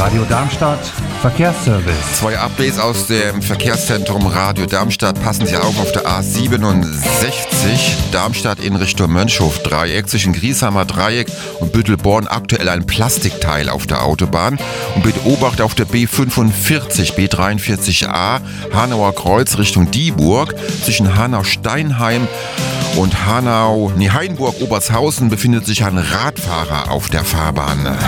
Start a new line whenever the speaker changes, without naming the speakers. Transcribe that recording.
Radio Darmstadt Verkehrsservice.
2 Updates aus dem Verkehrszentrum Radio Darmstadt. Passen Sie auf der A67 Darmstadt in Richtung Mönchhof-Dreieck. Zwischen Griesheimer Dreieck und Büttelborn aktuell ein Plastikteil auf der Autobahn. Und bitte Obacht auf der B45, B43a Hanauer Kreuz Richtung Dieburg. Zwischen Hanau-Steinheim und Hainburg-Obershausen befindet sich ein Radfahrer auf der Fahrbahn.